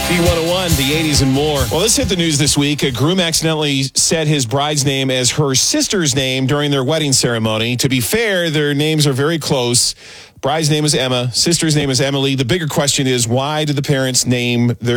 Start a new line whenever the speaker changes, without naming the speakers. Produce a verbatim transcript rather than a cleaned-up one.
B one oh one, the eighties and more. Well, this hit the news this week. A groom accidentally said his bride's name as her sister's name during their wedding ceremony. To be fair, their names are very close. Bride's name is Emma. Sister's name is Emily. The bigger question is, why did the parents name their